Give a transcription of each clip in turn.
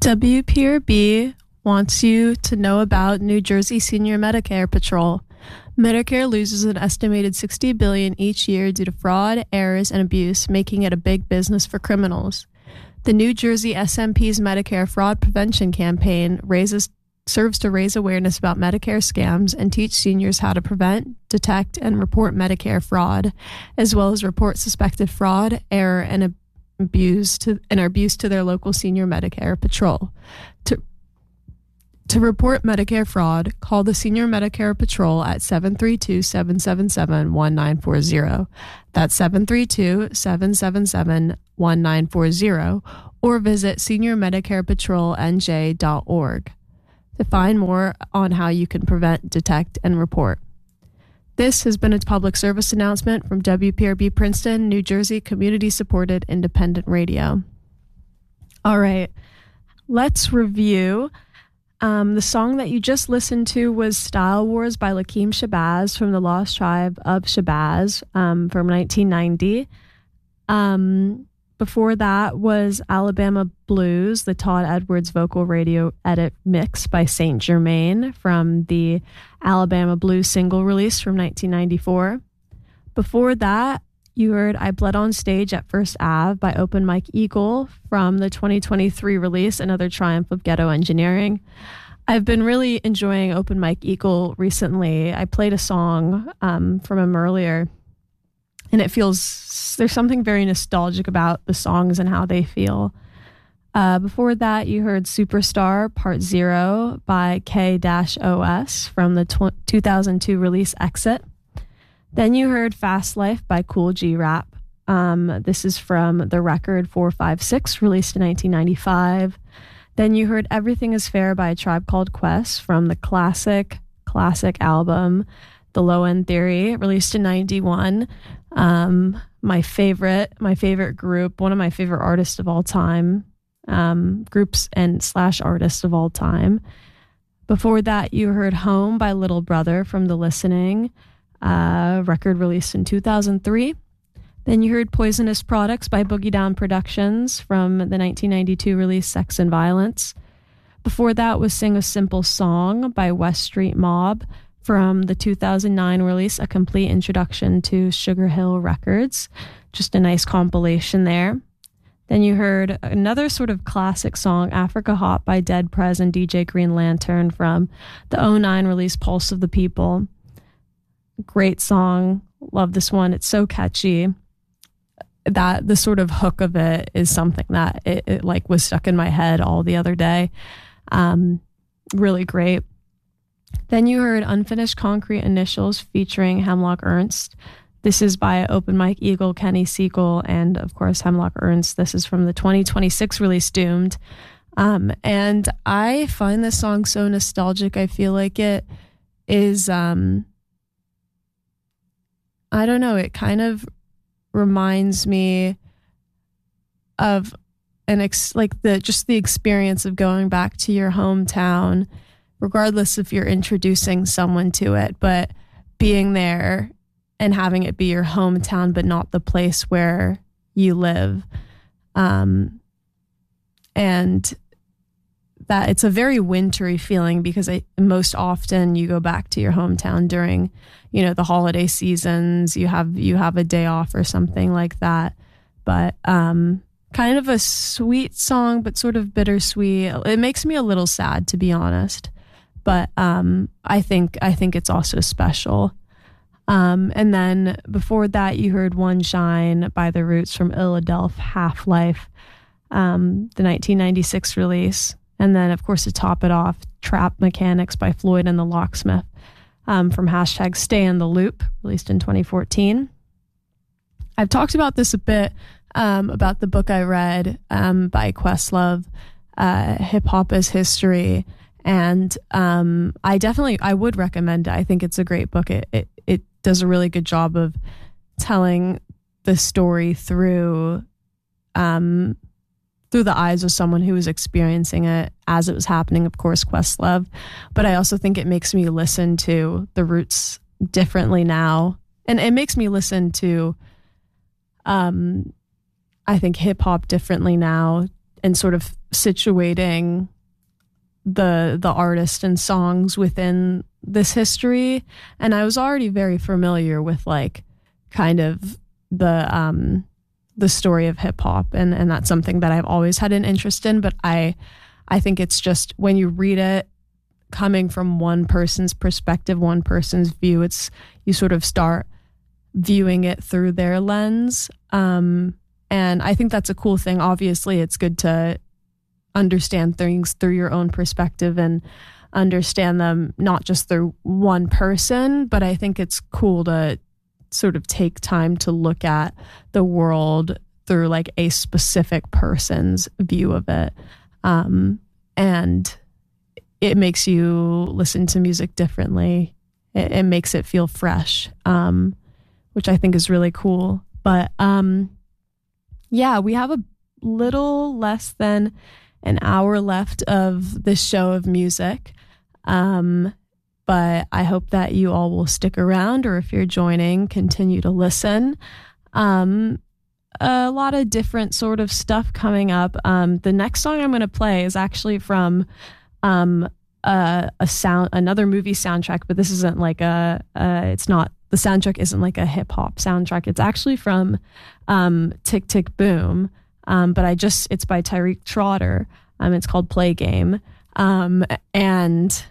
WPRB wants you to know about New Jersey Senior Medicare Patrol. Medicare loses an estimated $60 billion each year due to fraud, errors, and abuse, making it a big business for criminals. The New Jersey SMP's Medicare Fraud Prevention Campaign serves to raise awareness about Medicare scams and teach seniors how to prevent, detect, and report Medicare fraud, as well as report suspected fraud, error, and abuse to their local senior Medicare patrol. To report Medicare fraud, call the Senior Medicare Patrol at 732-777-1940. That's 732-777-1940, or visit seniormedicarepatrolnj.org to find more on how you can prevent, detect, and report. This has been a public service announcement from WPRB Princeton, New Jersey, community-supported independent radio. All right, let's review. The song that you just listened to was Style Wars by Lakeem Shabazz from the Lost Tribe of Shabazz from 1990. Before that was Alabama Blues, the Todd Edwards vocal radio edit mix by Saint Germain from the Alabama Blues single release from 1994. Before that, you heard I Bled on Stage at First Ave by Open Mike Eagle from the 2023 release, Another Triumph of Ghetto Engineering. I've been really enjoying Open Mike Eagle recently. I played a song from him earlier, and it feels, there's something very nostalgic about the songs and how they feel. Before that, you heard Superstar Part 0 by K-OS from the 2002 release Exit. Then you heard Fast Life by Kool G Rap. This is from the record 456, released in 1995. Then you heard Everything is Fair by A Tribe Called Quest from the classic album, The Low End Theory, released in 91. My favorite group, one of my favorite artists of all time, groups and / artists of all time. Before that, you heard Home by Little Brother from The Listening, record released in 2003. Then you heard Poisonous Products by Boogie Down Productions from the 1992 release Sex and Violence. Before that was Sing a Simple Song by West Street Mob from the 2009 release A Complete Introduction to Sugar Hill Records. Just a nice compilation there. Then you heard another sort of classic song, Africa Hot by Dead Prez and DJ Green Lantern from the 2009 release Pulse of the People. Great song. Love this one. It's so catchy that the sort of hook of it is something that it like was stuck in my head all the other day. Really great. Then you heard Unfinished Concrete Initials featuring Hemlock Ernst. This is by Open Mike Eagle, Kenny Siegel, and of course Hemlock Ernst. This is from the 2026 release Doomed. And I find this song so nostalgic. I feel like it is, I don't know, it kind of reminds me of the experience of going back to your hometown, regardless if you're introducing someone to it, but being there and having it be your hometown, but not the place where you live. And that it's a very wintry feeling because most often you go back to your hometown during, the holiday seasons, you have a day off or something like that. But, kind of a sweet song, but sort of bittersweet. It makes me a little sad, to be honest. But I think it's also special. And then before that, you heard One Shine by The Roots from Illadelph Half-Life, the 1996 release. And then, of course, to top it off, Trap Mechanics by Floyd and the Locksmith from # Stay in the Loop, released in 2014. I've talked about this a bit, about the book I read by Questlove, Hip Hop as History. And I would recommend it. I think it's a great book. It does a really good job of telling the story through the eyes of someone who was experiencing it as it was happening, of course, Questlove. But I also think it makes me listen to The Roots differently now. And it makes me listen to, I think, hip hop differently now, and sort of situating the artist and songs within this history. And I was already very familiar with like kind of the story of hip hop, and that's something that I've always had an interest in. But I think it's just when you read it coming from one person's perspective, one person's view, you sort of start viewing it through their lens. And I think that's a cool thing. Obviously, it's good to understand things through your own perspective and understand them not just through one person, but I think it's cool to sort of take time to look at the world through like a specific person's view of it. And it makes you listen to music differently. It makes it feel fresh, which I think is really cool. But yeah, we have a little less than an hour left of this show of music. But I hope that you all will stick around, or if you're joining, continue to listen. A lot of different sort of stuff coming up. The next song I'm going to play is actually from another movie soundtrack, but this isn't like it's not, the soundtrack isn't like a hip hop soundtrack. It's actually from Tick Tick Boom. But it's by Tyreek Trotter. It's called Play Game. And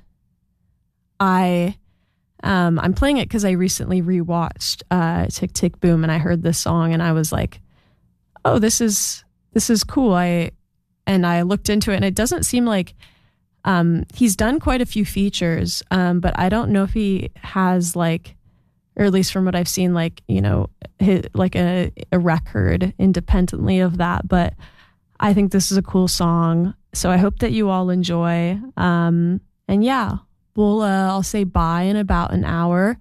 I'm playing it because I recently rewatched Tick Tick Boom, and I heard this song and I was like, oh, this is cool. I looked into it, and it doesn't seem like he's done quite a few features, but I don't know if he has like, or at least from what I've seen, like, you know, like a record independently of that. But I think this is a cool song, so I hope that you all enjoy. And yeah, I'll say bye in about an hour.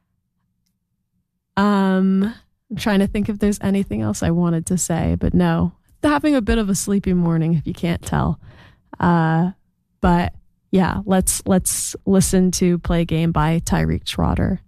I'm trying to think if there's anything else I wanted to say, but no, having a bit of a sleepy morning, if you can't tell. But yeah, let's listen to Play Game by Tyreek Trotter.